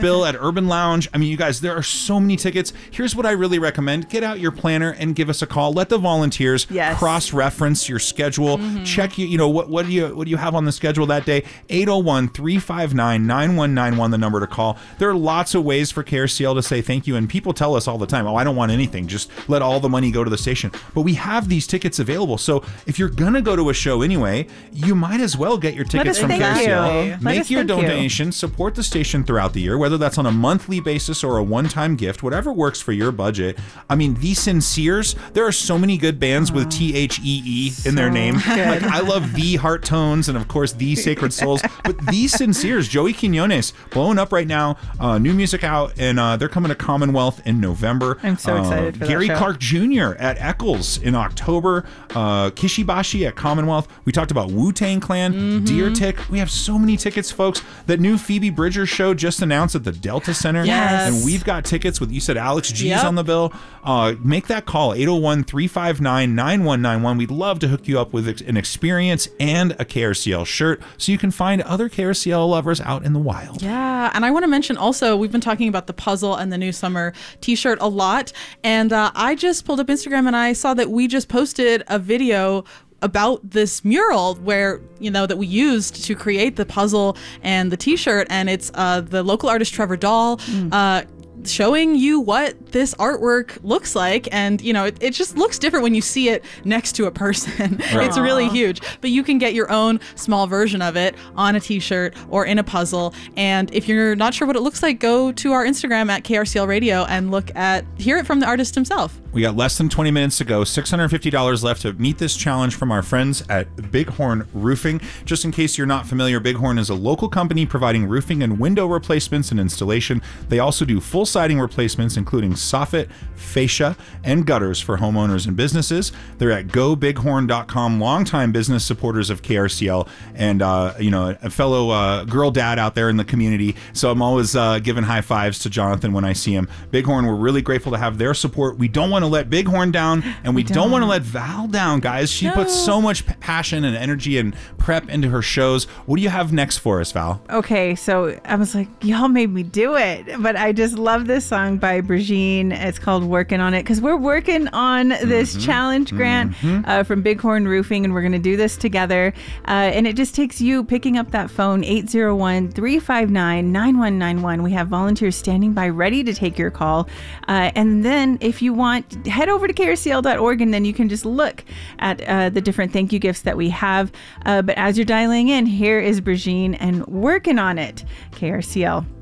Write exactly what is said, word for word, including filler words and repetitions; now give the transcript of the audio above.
Spill at Urban Lounge. I mean, you guys, there are so many tickets. Here's what I really recommend. Get out your planner and give us a call. Let the volunteers yes. cross-reference your schedule. Mm-hmm. Check, you, you know, what, what do you what do you have on the schedule that day? eight oh one, three five nine, nine one nine one, the number to call. There are lots of ways for K R C L to say thank you, and people tell us all the time, oh, I don't want anything. Just let all the money go to the station. But we have these tickets available. So if you're going to go to a show anyway, you might as well get your tickets from K R C L. Make your donation, you. support the station throughout the year, whether that's on a monthly basis or a one-time gift, whatever works for your budget. I mean, The Sinceres, there are so many good bands oh, with T H E E in their name. Like, I love The Heart Tones and, of course, The Sacred Souls. But The Sinceres, Joey Quinones, blowing up right now. Uh, new music out, and uh, they're coming to Commonwealth in November. I'm so uh, excited for Gary that show. Clark Junior at Eccles in October. Uh, Kishibashi at Commonwealth. We talked about Wu-Tang Clan, mm-hmm. Deer Tick. We have so many tickets, folks. That new Phoebe Bridgers show just announced at the Delta Center. Yes. And we've got tickets with, you said Alex G's yep. on the bill. Uh, make that call, eight oh one, three five nine, nine one nine one. We'd love to hook you up with an experience and a K R C L shirt so you can find other K R C L lovers out in the wild. Yeah, and I want to mention also, we've been talking about the puzzle and the new summer t-shirt a lot. And uh, I just pulled up Instagram and I saw that we just posted a video about this mural where, you know, that we used to create the puzzle and the t-shirt. And it's uh, the local artist Trevor Dahl mm. uh, showing you what this artwork looks like. And, you know, it, it just looks different when you see it next to a person. Right. It's really huge. But you can get your own small version of it on a t-shirt or in a puzzle. And if you're not sure what it looks like, go to our Instagram at K R C L Radio and look at, hear it from the artist himself. We got less than twenty minutes to go. six hundred fifty dollars left to meet this challenge from our friends at Bighorn Roofing. Just in case you're not familiar, Bighorn is a local company providing roofing and window replacements and installation. They also do full siding replacements, including soffit, fascia, and gutters for homeowners and businesses. They're at go bighorn dot com, longtime business supporters of K R C L, and uh, you know, a fellow uh, girl dad out there in the community. So I'm always uh, giving high fives to Jonathan when I see him. Bighorn, we're really grateful to have their support. We don't want to let Bighorn down, and we, we don't, don't want to let Val down, guys. She no. puts so much p- passion and energy and prep into her shows. What do you have next for us, Val? Okay, so I was like, y'all made me do it, but I just love this song by Brigitte. It's called Working on It, because we're working on this mm-hmm. challenge grant mm-hmm. uh, from Bighorn Roofing, and we're going to do this together. Uh, and it just takes you picking up that phone, eight oh one, three five nine, nine one nine one. We have volunteers standing by ready to take your call. Uh, and then if you want, head over to K R C L dot org, and then you can just look at uh, the different thank you gifts that we have. Uh, but as you're dialing in, here is Brigitte and Working on It, K R C L.